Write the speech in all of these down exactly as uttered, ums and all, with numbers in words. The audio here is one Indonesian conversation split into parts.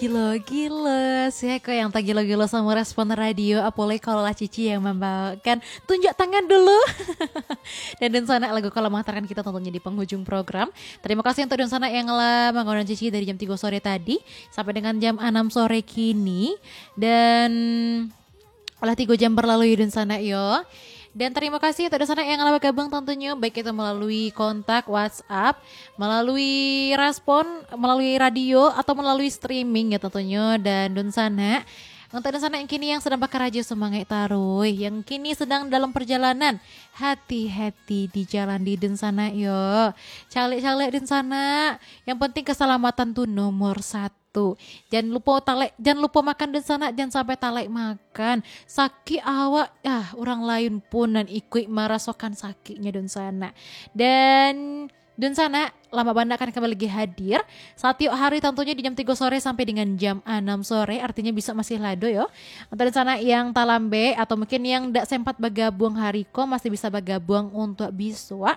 gilo-gilo. Saya kok yang tak gilo-gilo sama respon radio. Apalagi kalau lah Cici yang membawakan tunjuk tangan dulu. Dan dan sana lagu kalau menghantarkan kita tentunya di penghujung program. Terima kasih untuk dan sana yang telah mengundang Cici dari jam tiga sore tadi sampai dengan jam enam sore kini. Dan olah tiga jam berlalu ya dan sana yo. Dan terima kasih untuk sana yang telah bergabung tentunya baik itu melalui kontak WhatsApp, melalui respon, melalui radio atau melalui streaming ya tentunya. Dan dan sana untuk dan sana yang kini yang sedang pakai radio semangat taruh, yang kini sedang dalam perjalanan, hati-hati di jalan di dan sana yo. Calik-calik dan sana. Yang penting keselamatan tuh nomor satu. Tuh, jangan lupa talek, jangan lupa makan dan sana, jangan sampai talek makan. Sakit awak, ah orang lain pun dan ikut merasakan sakitnya dan sana. Dan dan sana lama banda akan kembali lagi hadir setiap hari tentunya di jam tiga sore sampai dengan jam enam sore, artinya bisa masih lado yo. Untuk dan sana yang talambe atau mungkin yang tidak sempat bergabung hari ko masih bisa bergabung untuk biswa.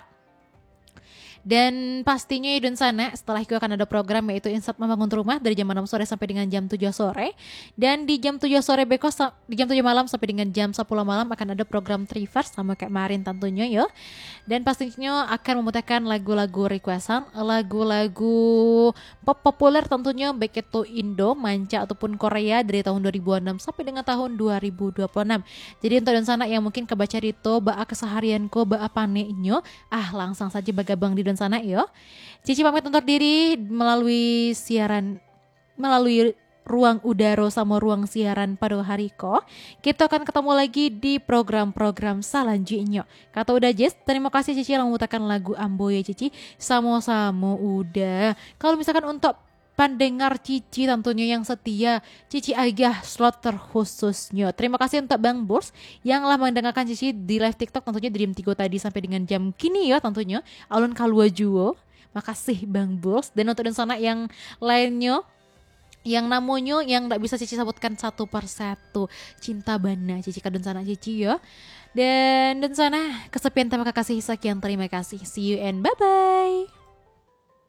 Dan pastinya dan sana setelah itu akan ada program yaitu Insert Membangun Rumah dari jam enam sore sampai dengan jam tujuh sore. Dan di jam tujuh sore bekos di jam tujuh malam sampai dengan jam sepuluh malam akan ada program Trivers sama kayak kemarin tentunya yo. Dan pastinya akan memutarkan lagu-lagu requestan, lagu-lagu pop populer tentunya baik itu Indo, Manca ataupun Korea dari tahun dua ribu enam sampai dengan tahun dua ribu dua puluh enam. Jadi untuk dan sana yang mungkin kebaca dito baa keseharianku baa panenyo, ah langsung saja bergabung di sana yo. Cici pamit undur diri melalui siaran melalui ruang udara sama ruang siaran pada hari ko. Kita akan ketemu lagi di program-program selanjutnya. Kata udah Jess, terima kasih Cici yang memutakan lagu Ambo ya Cici. Sama-sama udah. Kalau misalkan untuk pendengar Cici tentunya yang setia, Cici agah slot terkhususnya. Terima kasih untuk Bang Burs yang telah mendengarkan Cici di live TikTok tentunya dari jam tiga tadi sampai dengan jam kini ya tentunya. Alun kalua juo. Makasih Bang Burs. Dan untuk dan sana yang lainnya yang namanya yang tidak bisa Cici sebutkan satu persatu. Cinta Bana Cici kadun sana Cici ya. Dan dan sana kesepian terima kasih sekian terima kasih. See you and bye bye.